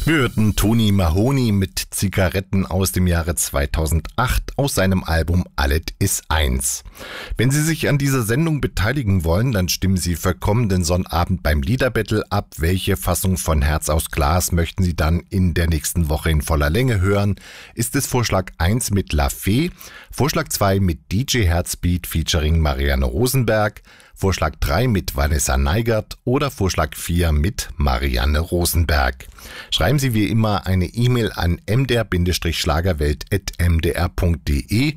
Wir hörten Tony Mahoney mit Zigaretten aus dem Jahre 2008 aus seinem Album Alles ist eins. Wenn Sie sich an dieser Sendung beteiligen wollen, dann stimmen Sie für kommenden Sonnabend beim Liederbattle ab. Welche Fassung von Herz aus Glas möchten Sie dann in der nächsten Woche in voller Länge hören? Ist es Vorschlag 1 mit La Fee, Vorschlag 2 mit DJ Herzbeat featuring Marianne Rosenberg, Vorschlag 3 mit Vanessa Neigert oder Vorschlag 4 mit Marianne Rosenberg. Schreiben Sie wie immer eine E-Mail an mdr-schlagerwelt@mdr.de,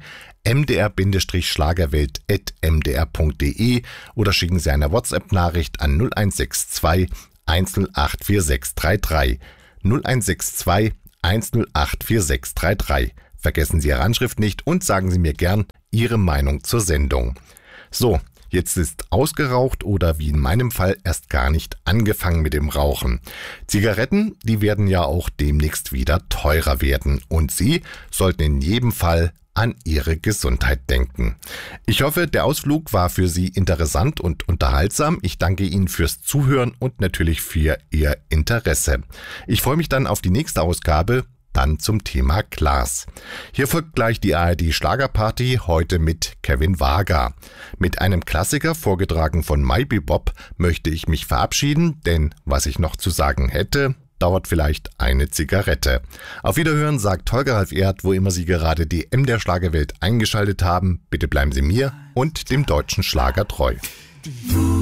mdr-schlagerwelt@mdr.de oder schicken Sie eine WhatsApp-Nachricht an 0162 108 4633. 0162 108 4633. Vergessen Sie Ihre Anschrift nicht und sagen Sie mir gern Ihre Meinung zur Sendung. So, jetzt ist ausgeraucht oder wie in meinem Fall erst gar nicht angefangen mit dem Rauchen. Zigaretten, die werden ja auch demnächst wieder teurer werden und Sie sollten in jedem Fall an Ihre Gesundheit denken. Ich hoffe, der Ausflug war für Sie interessant und unterhaltsam. Ich danke Ihnen fürs Zuhören und natürlich für Ihr Interesse. Ich freue mich dann auf die nächste Ausgabe, dann zum Thema Glas. Hier folgt gleich die ARD Schlagerparty, heute mit Kevin Wager. Mit einem Klassiker, vorgetragen von MyBebop, möchte ich mich verabschieden, denn was ich noch zu sagen hätte, dauert vielleicht eine Zigarette. Auf Wiederhören sagt Holger Ralf Erd, wo immer Sie gerade die MDR Schlagerwelt eingeschaltet haben. Bitte bleiben Sie mir und dem deutschen Schlager treu.